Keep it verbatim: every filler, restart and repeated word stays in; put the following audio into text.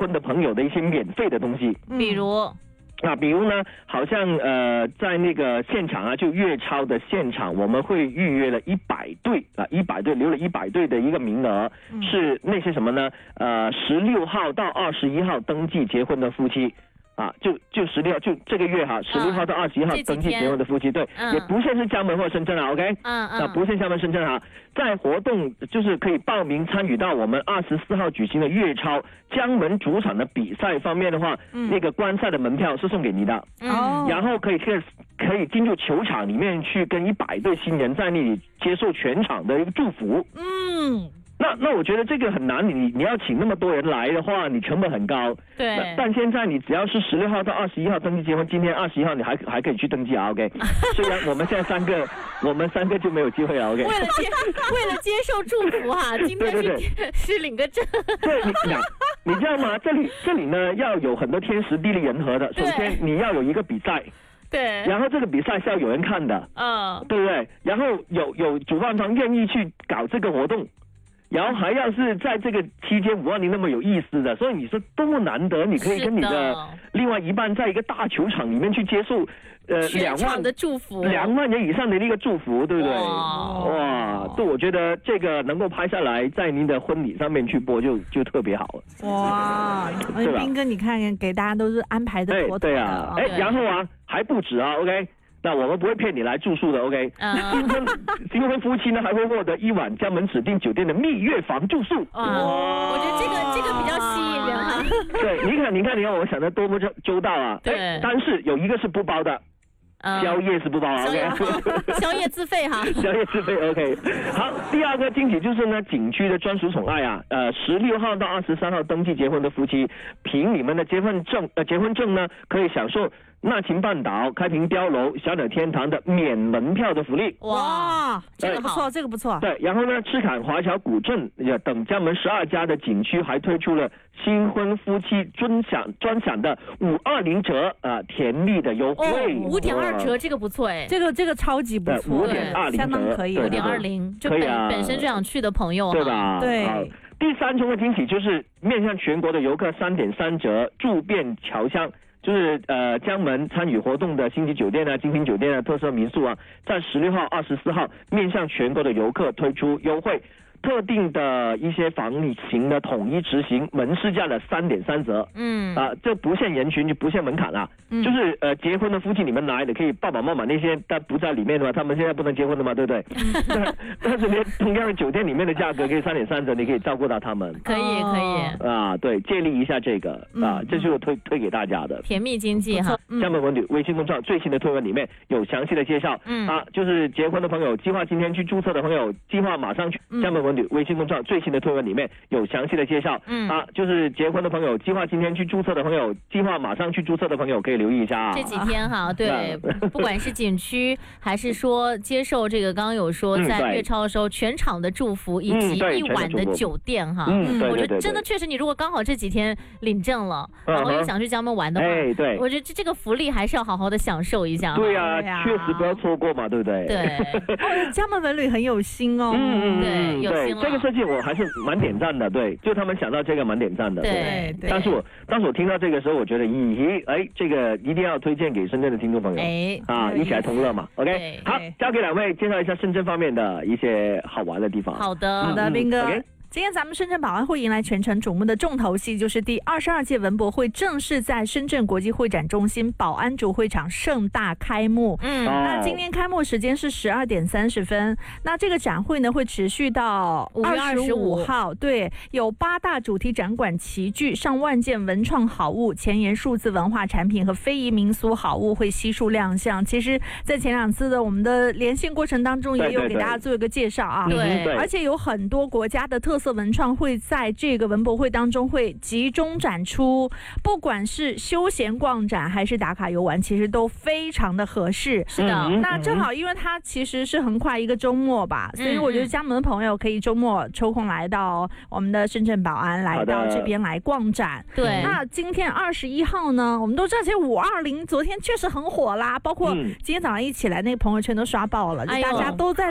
婚的朋友的一些免费的东西， 比如。 啊，比如呢，好像呃，在那个现场啊，就粤超的现场，我们会预约了一百对啊，一百对留了一百对的一个名额，嗯、是那些什么呢？呃，十六号到二十一号登记结婚的夫妻。啊，就就十六，就这个月哈，十六号到二十一号登记结婚的夫妻，对，嗯、也不限是江门或深圳啊 ，OK， 嗯嗯，啊，不限江门深圳哈，在活动就是可以报名参与到我们二十四号举行的粤超江门主场的比赛方面的话，嗯、那个观赛的门票是送给你的，哦、嗯，然后可以可以可以进入球场里面去跟一百对新人在那里接受全场的一个祝福，嗯。那那我觉得这个很难，你你要请那么多人来的话，你成本很高。 对。 但现在你只要是十六号到二十一号登记结婚，今天二十一号你还还可以去登记啊 ，OK。虽然我们现在三个，我们三个就没有机会了 ，OK。 为了接为了接受祝福哈，今天是对对对是领个证。 对，你你知道吗？这里这里呢要有很多天时地利人和的。首先你要有一个比赛。 对， 然后这个比赛是要有人看的，嗯，对不对？然后有有主办方愿意去搞这个活动。然后还要是在这个期间五二零那么有意思的，所以你说多么难得，你可以跟你的另外一半在一个大球场里面去接受，呃，两万的祝福， 两万人以上的一个祝福，对不对？哇，对，我觉得这个能够拍下来，在您的婚礼上面去播就就特别好了。 哇，斌哥，你看看，给大家都是安排的妥妥的。 对啊，哎，然后啊还不止啊 ，OK。那我们不会骗你来住宿的 ，OK？ 新婚新婚夫妻呢还会获得一晚江门指定酒店的蜜月房住宿。 哦，我觉得这个这个比较吸引人哈。 对，你看，你看，你看，我想的多么周周到啊！对，但是有一个是不包的。宵夜是不包啊 ，OK， 宵夜自费哈， 宵夜自费 OK。好，第二个惊喜就是呢，景区的专属宠爱啊，呃，十六号到二十三号登记结婚的夫妻，凭你们的结婚证，呃，结婚证呢，可以享受那琴半岛、开平碉楼、小鸟天堂的免门票的福利。 哇，这个不错，这个不错。 对，然后呢，赤坎华侨古镇等江门十二家的景区还推出了新婚夫妻专享专享的五二零折啊、呃，甜蜜的优惠。 五点二折，这个不错哎， 这个这个超级不错， 五点二零相当可以， 五点二零就本、啊、本身就想去的朋友、啊， 对吧？ 对。 第三重的惊喜就是面向全国的游客三点三折，住遍侨乡。就是呃江门参与活动的星级酒店啊、精品酒店啊、特色民宿啊，在十六号、二十四号面向全国的游客推出优惠，特定的一些房型的统一执行门市价的三点三折。嗯啊，这不限人群就不限门槛啦。嗯，就是呃结婚的夫妻你们来，你可以爸爸妈妈那些但不在里面的嘛，他们现在不能结婚的嘛，对不对？但但是呢，同样的酒店里面的价格可以三点三折，你可以照顾到他们。 可以可以啊，对，借力一下这个啊，这就是推推给大家的甜蜜经济哈。 江门文旅微信公众号最新的推文里面有详细的介绍。嗯啊，就是结婚的朋友，计划今天去注册的朋友，计划马上去江门文旅微信公众号最新的推文里面有详细的介绍。嗯啊，就是结婚的朋友，计划今天去注册的朋友，计划马上去注册的朋友可以留意一下啊。 这几天哈，对，不管是景区还是说接受这个，刚刚有说在粤超的时候全场的祝福以及一晚的酒店哈。嗯，我觉得真的确实，你如果刚好这几天领证了，然后又想去江门玩的话，哎，对，我觉得这这个福利还是要好好的享受一下。 对啊，确实不要错过嘛，对不对？ 对， 江门文旅很有心哦。 嗯对，有心了。 这个设计我还是蛮点赞的，对，就他们想到这个蛮点赞的。 对对。 但是我当时我听到这个时候，我觉得咦，哎，这个一定要推荐给深圳的听众朋友，哎，啊，一起来同乐嘛。OK， 好，交给两位介绍一下深圳方面的一些好玩的地方。 好的， 好的，斌哥。今天咱们深圳宝安会迎来全城瞩目的重头戏，就是第二十二届文博会正式在深圳国际会展中心宝安主会场盛大开幕。嗯，那今天开幕时间是十二点三十分。那这个展会呢会持续到二十五号，对，有八大主题展馆齐聚，上万件文创好物、前沿数字文化产品和非遗民俗好物会悉数亮相。其实，在前两次的我们的连线过程当中，也有给大家做一个介绍啊。 对， 而且有很多国家的特色文创会在这个文博会当中会集中展出，不管是休闲逛展还是打卡游玩，其实都非常的合适。 是的， 那正好因为它其实是横跨一个周末吧，所以我觉得江门的朋友可以周末抽空来到我们的深圳宝安，来到这边来逛展。 对， 那今天二十一号呢，我们都知道其实五二零昨天确实很火啦，包括今天早上一起来那个朋友圈都刷爆了，就大家都在